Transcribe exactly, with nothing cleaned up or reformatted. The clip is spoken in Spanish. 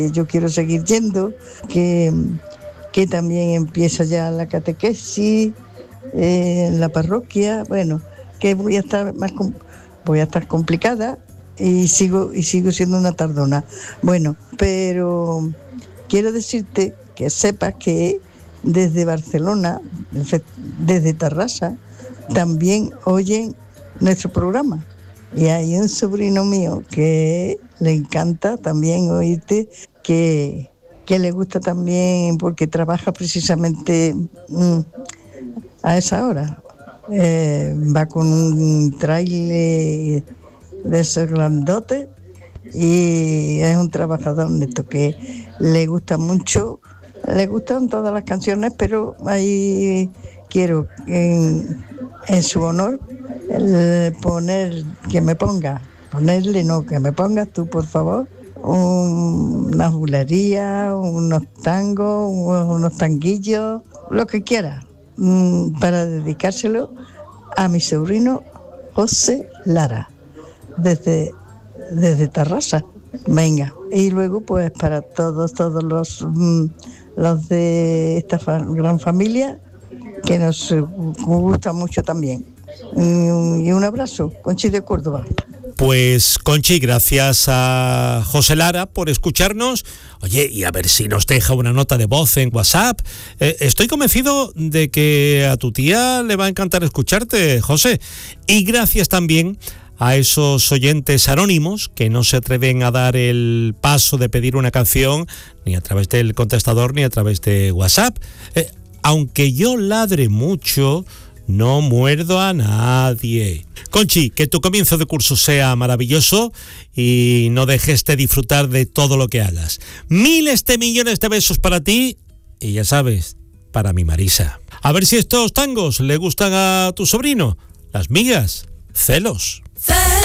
Yo quiero seguir yendo, que, que también empieza ya la catequesis eh, en la parroquia. Bueno, que voy a estar más voy a estar complicada y sigo y sigo siendo una tardona. Bueno, pero quiero decirte que sepas que desde Barcelona, desde Tarrasa, también oyen nuestro programa. Y hay un sobrino mío que le encanta también oírte, que, que le gusta también porque trabaja precisamente mmm, a esa hora. Eh, va con un trailer de esos grandotes y es un trabajador neto que le gusta mucho, le gustan todas las canciones, pero ahí quiero en, en su honor el poner, que me ponga, ponerle no, que me pongas tú por favor, un, una bulería, unos tangos, unos tanguillos, lo que quiera, para dedicárselo a mi sobrino José Lara, desde, desde Tarrasa. Venga, y luego pues para todos, todos los, los de esta fa- gran familia, que nos gusta mucho también. Y un abrazo, Conchi de Córdoba. Pues Conchi, gracias a José Lara por escucharnos. Oye, y a ver si nos deja una nota de voz en WhatsApp. Eh, estoy convencido de que a tu tía le va a encantar escucharte, José. Y gracias también a esos oyentes anónimos que no se atreven a dar el paso de pedir una canción ni a través del contestador ni a través de WhatsApp. Eh, aunque yo ladre mucho, no muerdo a nadie. Conchi, que tu comienzo de curso sea maravilloso y no dejes de disfrutar de todo lo que hagas. Miles de millones de besos para ti y ya sabes, para mi Marisa. A ver si estos tangos le gustan a tu sobrino. Las migas, celos.